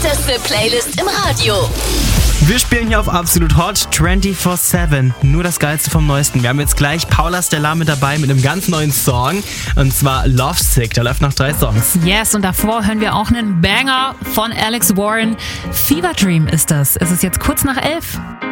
hotteste Playlist im Radio. Wir spielen hier auf Absolut Hot 24/7. Nur das Geilste vom Neuesten. Wir haben jetzt gleich Paula Stellar mit dabei mit einem ganz neuen Song. Und zwar Lovesick. Der läuft noch 3 Songs. Yes, und davor hören wir auch einen Banger von Alex Warren. Fever Dream ist das. Es ist jetzt kurz nach 11.